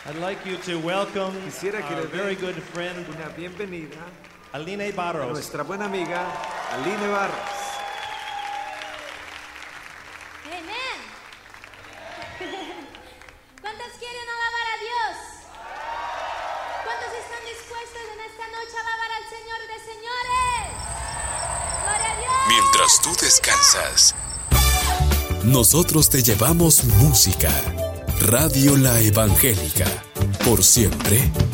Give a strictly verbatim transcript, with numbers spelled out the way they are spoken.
I'd like you to welcome Quisiera que our le very den good friend, una bienvenida Aline a Barros. nuestra buena amiga Aline Barros. Amén. ¿Cuántos quieren alabar a Dios? ¿Cuántos están dispuestos en esta noche a alabar al Señor de señores? ¡Gloria a Dios! Mientras tú descansas, nosotros te llevamos música. Radio La Evangélica, por siempre